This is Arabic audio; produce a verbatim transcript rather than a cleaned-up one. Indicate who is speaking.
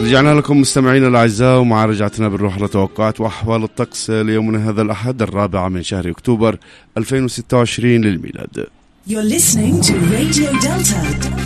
Speaker 1: رجعنا لكم مستمعينا الأعزاء، ومع رجعتنا بنروح لتوقعات وأحوال الطقس ليومنا هذا الأحد الرابع من شهر أكتوبر ألفين وستة وعشرين للميلاد.
Speaker 2: You're listening to Radio Delta.